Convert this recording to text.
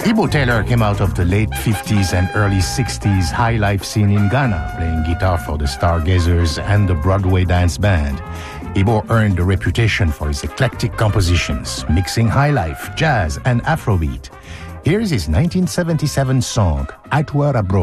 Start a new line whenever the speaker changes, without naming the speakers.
Ibo Taylor came out of the late 50s and early 60s high life scene in Ghana, playing guitar for the Stargazers and the Broadway Dance Band. Ibo earned a reputation for his eclectic compositions, mixing high life, jazz, and Afrobeat. Here's his 1977 song, Atwara Bro.